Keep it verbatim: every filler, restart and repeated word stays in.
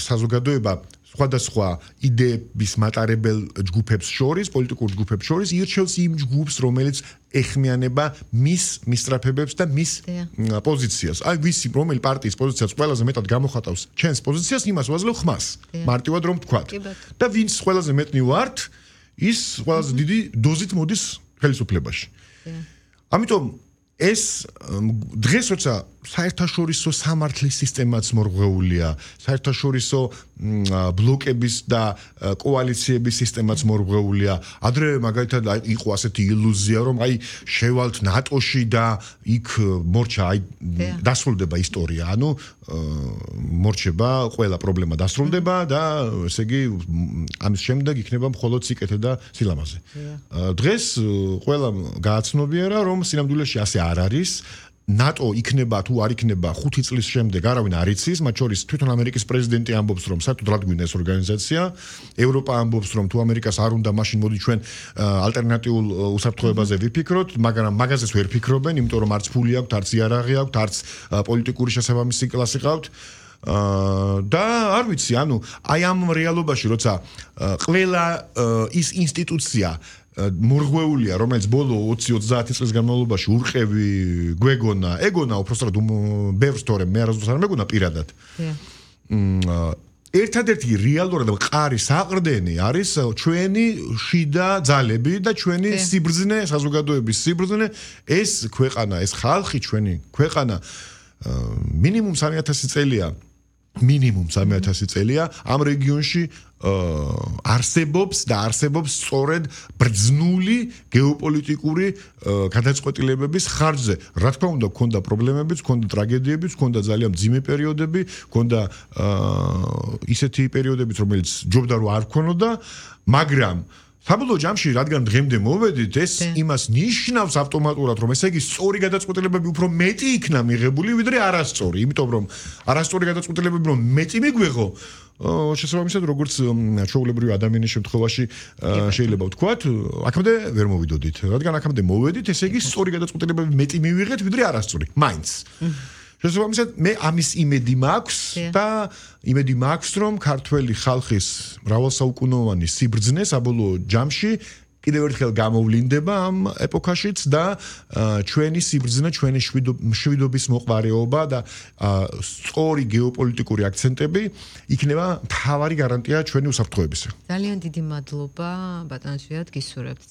საზოგადოება სხვადასხვა იდეების მატარებელ ჯგუფებს შორის, პოლიტიკურ ჯგუფებს შორის ირჩევს იმ ჯგუფს, რომელიც ეხმიანება მის მისწრაფებებს და მის პოზიციას. აი ვისი რომელი პარტიის პოზიციას ყველაზე მეტად გამოხატავს ჩემს პოზიციას, იმას ვაძლევ ხმას. მარტივად რომ ვთქვათ. და ვინც ყველაზე მეტნი ვართ, ის ყველაზე დიდი დოზით მოდის ხელისუფლებაში. ამიტომ ეს დღეს როცა საერთაშორისო სამართლის სისტემაც მორღვეულია, საერთაშორისო ბლოკების და კოალიციების სისტემაც მორღვეულია. ადრე მაგალითად იყო ასეთი ილუზია, რომ აი შევალთ ნატოში და იქ მორჩა, აი დასრულდება ისტორია. ანუ მორჩება, ყველა პრობლემა დასრულდება და ესე იგი ამის შემდეგ იქნება მხოლოდ სიკეთე და სილამაზე. დღეს ყველა გააცნობიერა, რომ სინამდვილეში ასე არ არის. ნატო იქნება თუ არ იქნება ხუთი წლის შემდეგ არავინ არ იცის, მათ შორის თვითონ ამერიკის პრეზიდენტი ამბობს, რომ საერთოდ რა გვინდა ეს ორგანიზაცია. ევროპა ამბობს, რომ თუ ამერიკას არ უნდა, მაშინ მოდი ჩვენ ალტერნატიულ უსაფრთხოებაზე ვიფიქროთ, მაგრამ მაგაზეც ვერ ფიქრობენ, იმიტომ რომ არც ფული აქვთ, არც იარაღი აქვთ, არც პოლიტიკური შესაბამისი კლასი ყავთ. და არ ვიცი, ანუ აი ამ რეალობაში, როცა ყველა ის ინსტიტუცია მორღვეულია, რომელიც ბოლო ოცი ოცდაათი წლის განმავლობაში ურყევი გვეგონა, ეგონა უბრალოდ ბევრს თორემ მე არასდროს არ მეგონა პირადად. ერთადერთი რეალურად მყარი საყრდენი არის ჩვენი შიდა ძალები და ჩვენი სიბრძნე, საზოგადოების სიბრძნე, ეს ქვეყანა, ეს ხალხი ჩვენი ქვეყანა მინიმუმ სამი ათასი წელია, მინიმუმ სამი ათასი წელია ამ რეგიონში არსებობს და არსებობს სწორედ ბრძნული გეოპოლიტიკური გადაწყვეტილებების ხარჯზე. რა თქმა უნდა, ქონდა პრობლემებიც, ქონდა ტრაგედიებიც, ქონდა ძალიან მძიმე პერიოდები, ქონდა ისეთი პერიოდებიც, რომელიც ჯობდა რომ არ ქონოდა, მაგრამ საბოლოო ჯამში, რადგან დღემდე მოვედით, ეს იმას ნიშნავს ავტომატურად, რომ ესე იგი სწორი გადაწყვეტილებები უფრო მეტი იქნა მიღებული, ვიდრე არასწორი, იმიტომ რომ არასწორი გადაწყვეტილებები რომ მეტი მიგვეღო, შესაბამისად, როგორც ჩვეულებრივი ადამიანის შემთხვევაში შეიძლება ვთქვათ, აქამდე ვერ მოვიდოდით. რადგან აქამდე მოვედით, ესე იგი სწორი გადაწყვეტილებები მეტი მივიღეთ, ვიდრე არასწორი. მაინც. შესაბამისად, მე ამის იმედი მაქვს და იმედი მაქვს, რომ ქართველი ხალხის მრავალსაუკუნოვანი სიბრძნე საბოლოო ჯამში კიდევ ერთხელ გამოვლინდება ამ ეპოქაშიც და ჩვენი სიბრძნე, ჩვენი მშვიდობის მოყვარეობა და სწორი გეოპოლიტიკური აქცენტები იქნება მთავარი გარანტია ჩვენი უსაფრთხოებისა. ძალიან დიდი მადლობა ბატონ ჟიად, გისურვებთ.